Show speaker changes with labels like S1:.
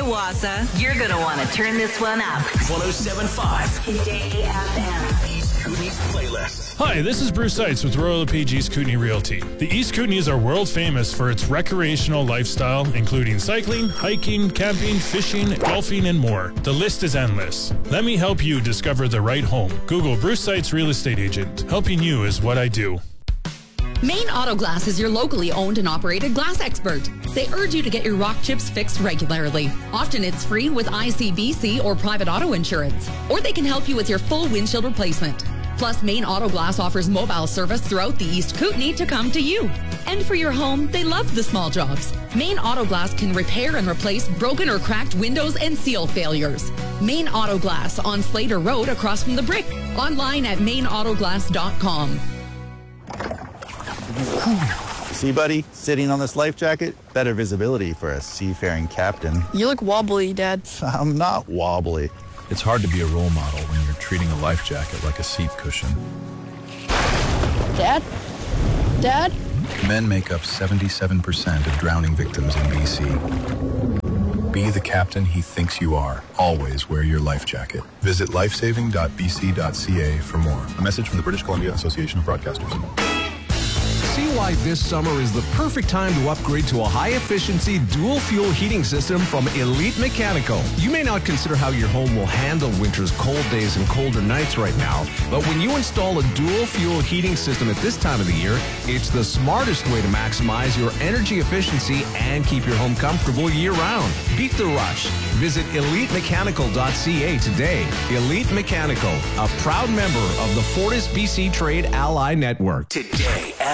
S1: Wassa, you're going to want to turn this one up.
S2: 107.5
S1: Today FM.
S2: East Kootenay's playlist.
S3: Hi, this is Bruce Seitz with Royal LePage East Kootenay Realty. The East Kootenays are world famous for its recreational lifestyle, including cycling, hiking, camping, fishing, golfing, and more. The list is endless. Let me help you discover the right home. Google Bruce Seitz Real Estate Agent. Helping you is what I do.
S4: Main Auto Glass is your locally owned and operated glass expert. They urge you to get your rock chips fixed regularly. Often it's free with ICBC or private auto insurance. Or they can help you with your full windshield replacement. Plus, Main Auto Glass offers mobile service throughout the East Kootenay to come to you. And for your home, they love the small jobs. Main Auto Glass can repair and replace broken or cracked windows and seal failures. Main Auto Glass on Slater Road across from the Brick. Online at mainautoglass.com.
S5: See, buddy, sitting on this life jacket, better visibility for a seafaring captain.
S6: You look wobbly, Dad.
S5: I'm not wobbly.
S7: It's hard to be a role model when you're treating a life jacket like a seat cushion.
S6: Dad? Dad?
S7: Men make up 77% of drowning victims in BC. Be the captain he thinks you are. Always wear your life jacket. Visit lifesaving.bc.ca for more. A message from the British Columbia Association of Broadcasters.
S8: See why this summer is the perfect time to upgrade to a high-efficiency dual-fuel heating system from Elite Mechanical. You may not consider how your home will handle winter's cold days and colder nights right now, but when you install a dual-fuel heating system at this time of the year, it's the smartest way to maximize your energy efficiency and keep your home comfortable year-round. Beat the rush. Visit EliteMechanical.ca today. Elite Mechanical, a proud member of the Fortis BC Trade Ally Network.
S2: Today